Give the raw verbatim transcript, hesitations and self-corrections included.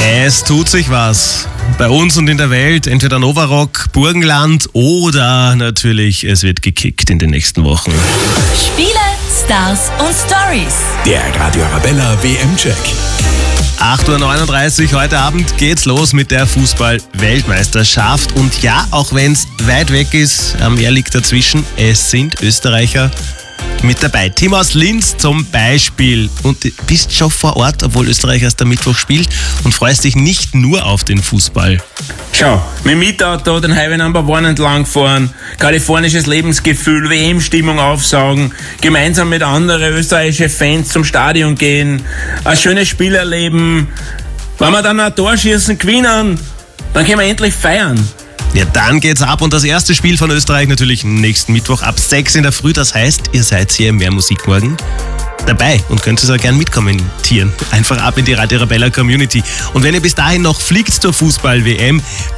Es tut sich was. Bei uns und in der Welt, entweder Novarock, Burgenland oder natürlich, es wird gekickt in den nächsten Wochen. Spiele, Stars und Stories. Der Radio Arabella W M-Check. acht Uhr neununddreißig, heute Abend geht's los mit der Fußball-Weltmeisterschaft. Und ja, auch wenn es weit weg ist, am Meer liegt dazwischen, es sind Österreicher mit dabei. Tim aus Linz zum Beispiel. Und du bist schon vor Ort, obwohl Österreich erst am Mittwoch spielt, und freust dich nicht nur auf den Fußball. Schau, mit dem Mietauto den Highway Number One entlang fahren, kalifornisches Lebensgefühl, W M-Stimmung aufsaugen, gemeinsam mit anderen österreichischen Fans zum Stadion gehen, ein schönes Spiel erleben. Wenn wir dann ein Tor schießen, gewinnen, dann können wir endlich feiern. Ja, dann geht's ab und das erste Spiel von Österreich natürlich nächsten Mittwoch ab sechs in der Früh. Das heißt, ihr seid hier im Mehr Musik morgen dabei und könnt es auch gern mitkommentieren. Einfach ab in die Radio Arabella Community. Und wenn ihr bis dahin noch fliegt zur Fußball-W M,